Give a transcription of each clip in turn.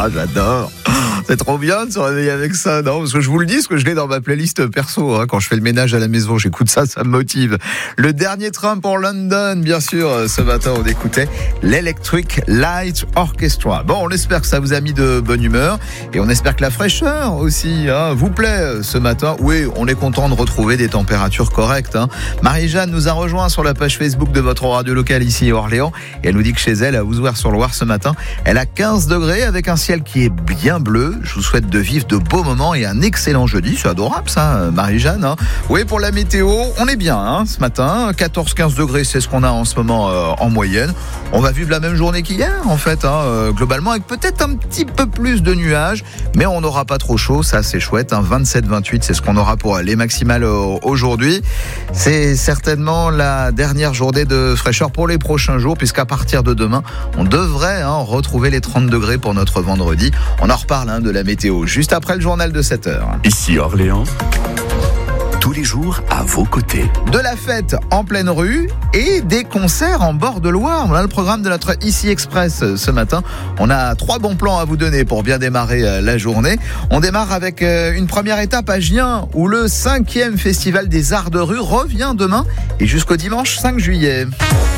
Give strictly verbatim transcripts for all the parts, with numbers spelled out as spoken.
Ah, j'adore. C'est trop bien de se réveiller avec ça, non? Parce que je vous le dis, parce que je l'ai dans ma playlist perso. Hein, quand je fais le ménage à la maison, j'écoute ça, ça me motive. Le dernier train pour London, bien sûr. Ce matin, on écoutait l'Electric Light Orchestra. Bon, on espère que ça vous a mis de bonne humeur. Et on espère que la fraîcheur aussi hein, vous plaît ce matin. Oui, on est content de retrouver des températures correctes. Hein. Marie-Jeanne nous a rejoint sur la page Facebook de votre radio locale ici à Orléans. Et elle nous dit que chez elle, à Ouzouer-sur-Loire ce matin, elle a quinze degrés avec un ciel qui est bien bleu. Je vous souhaite de vivre de beaux moments et un excellent jeudi. C'est adorable ça, Marie-Jeanne. Hein. Oui, pour la météo, on est bien hein, ce matin. quatorze à quinze degrés, c'est ce qu'on a en ce moment euh, en moyenne. On va vivre la même journée qu'hier, en fait, hein, euh, globalement, avec peut-être un petit peu plus de nuages. Mais on n'aura pas trop chaud, ça c'est chouette. Hein. vingt-sept vingt-huit, c'est ce qu'on aura pour les maximales euh, aujourd'hui. C'est certainement la dernière journée de fraîcheur pour les prochains jours, puisqu'à partir de demain, on devrait hein, retrouver les trente degrés pour notre vendredi. On en reparle hein, de la météo juste après le journal de sept heures. Ici Orléans, tous les jours à vos côtés. De la fête en pleine rue et des concerts en bord de Loire. Voilà le programme de notre Ici Express ce matin. On a trois bons plans à vous donner pour bien démarrer la journée. On démarre avec une première étape à Gien où le cinquième festival des arts de rue revient demain et jusqu'au dimanche cinq juillet.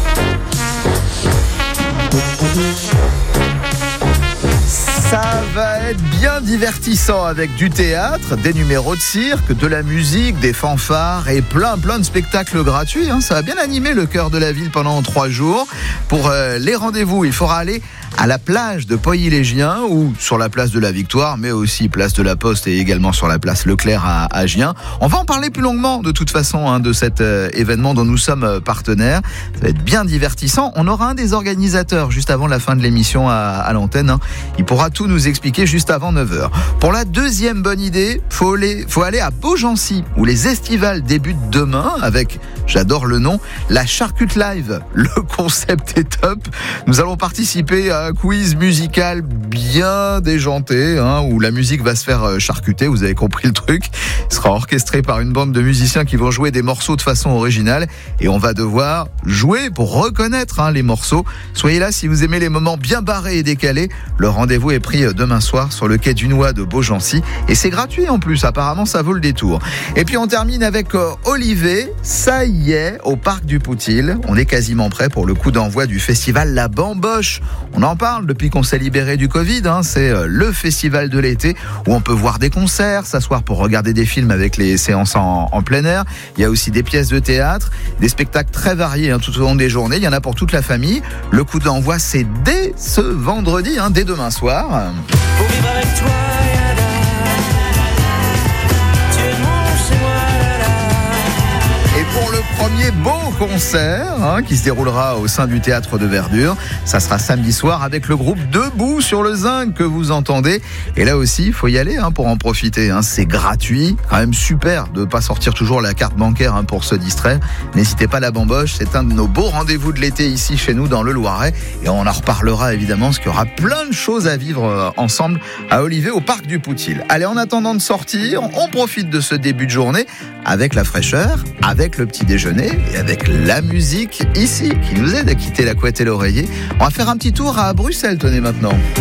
Ça va être bien divertissant avec du théâtre, des numéros de cirque, de la musique, des fanfares et plein plein de spectacles gratuits. Hein. Ça va bien animer le cœur de la ville pendant trois jours. Pour euh, les rendez-vous, il faudra aller à la plage de Pouilly-les-Giens ou sur la place de la Victoire, mais aussi place de la Poste et également sur la place Leclerc à, à Gien. On va en parler plus longuement de toute façon hein, de cet euh, événement dont nous sommes partenaires. Ça va être bien divertissant. On aura un des organisateurs juste avant la fin de l'émission à, à l'antenne. Hein. Il pourra tout nous expliquer juste avant neuf heures. Pour la deuxième bonne idée, faut aller, faut aller à Beaugency où les estivales débutent demain avec, j'adore le nom, la Charcute Live. Le concept est top. Nous allons participer à un quiz musical bien déjanté hein, où la musique va se faire charcuter, vous avez compris le truc. Il sera orchestré par une bande de musiciens qui vont jouer des morceaux de façon originale et on va devoir jouer pour reconnaître hein, les morceaux. Soyez là si vous aimez les moments bien barrés et décalés. Le rendez-vous est pris demain soir sur le quai du Noix de Beaugency et c'est gratuit en plus, apparemment ça vaut le détour. Et puis on termine avec euh, Olivet, ça y est, au parc du Poutil. On est quasiment prêt pour le coup d'envoi du festival La Bamboche. On en parle depuis qu'on s'est libéré du Covid, hein. C'est euh, le festival de l'été où on peut voir des concerts, s'asseoir pour regarder des films avec les séances en, en plein air. Il y a aussi des pièces de théâtre, des spectacles très variés hein, tout au long des journées. Il y en a pour toute la famille. Le coup d'envoi c'est dès ce vendredi, hein, dès demain soir. Pour vivre avec toi, Yana, tu es mon chez moi, Yana. Et pour le premier beau concert hein, qui se déroulera au sein du théâtre de Verdure, ça sera samedi soir avec le groupe Debout sur le Zinc que vous entendez. Et là aussi, il faut y aller hein, pour en profiter. Hein. C'est gratuit, quand même super de ne pas sortir toujours la carte bancaire hein, pour se distraire. N'hésitez pas à La Bamboche, c'est un de nos beaux rendez-vous de l'été ici chez nous dans le Loiret. Et on en reparlera évidemment parce qu'il y aura plein de choses à vivre ensemble à Olivet au parc du Poutil. Allez, en attendant de sortir, on profite de ce début de journée avec la fraîcheur, avec le petit déjeuner et avec la musique ici qui nous aide à quitter la couette et l'oreiller. On va faire un petit tour à Bruxelles, tenez maintenant.